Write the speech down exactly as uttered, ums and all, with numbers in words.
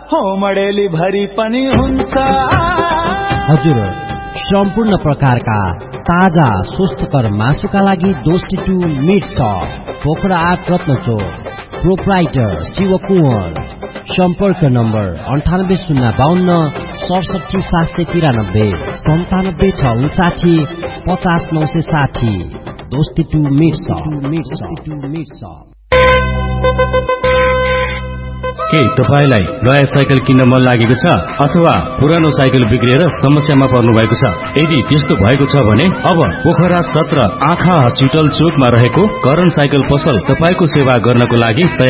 हो मडेली भरि पनि हुन्छ। हजुर, सम्पूर्ण प्रकारका ताजा स्वस्थकर मासुका लागि दोस्ती टू मिट सप, पोखरा आठ रत्नचोक, प्रोप्राइटर शिव कुँवर। सम्पर्क नम्बर अन्ठानब्बे शून्य बाहन्न सडसठी सात सय तिरानब्बे सन्तानब्बे छ उन्साठी पचास नौ सय साठी। दोस्ती टू मिट सप। के तपाईलाई नयाँ साइकल किन्न मन लागेको छ अथवा पुरानो साइकल बिग्रिएर समस्यामा पर्नु भएको छ? यदि त्यस्तो भएको छ भने अब पोखरा सत्र आँखा हस्पिटल चोकमा रहेको करण साइकल पसल तपाईको सेवा गर्नको लागि तयार